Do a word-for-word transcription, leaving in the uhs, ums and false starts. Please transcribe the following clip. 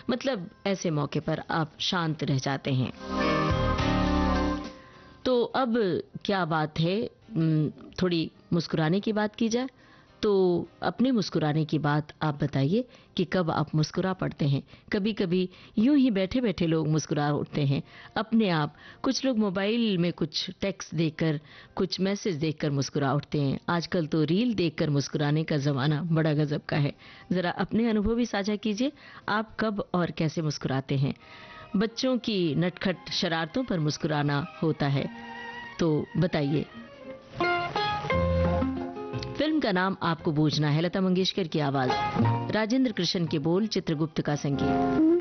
मतलब ऐसे मौके पर आप शांत रह जाते हैं। तो अब क्या बात है, थोड़ी मुस्कुराने की बात की जाए। तो अपने मुस्कुराने की बात आप बताइए कि कब आप मुस्कुरा पड़ते हैं। कभी कभी यूं ही बैठे बैठे लोग मुस्कुरा उठते हैं अपने आप। कुछ लोग मोबाइल में कुछ टेक्स्ट देखकर, कुछ मैसेज देखकर मुस्कुरा उठते हैं। आजकल तो रील देखकर मुस्कुराने का जमाना बड़ा गजब का है। जरा अपने अनुभव भी साझा कीजिए, आप कब और कैसे मुस्कुराते हैं। बच्चों की नटखट शरारतों पर मुस्कुराना होता है, तो बताइए। फिल्म का नाम आपको बूझना है, लता मंगेशकर की आवाज, राजेंद्र कृष्ण के बोल, चित्रगुप्त का संगीत।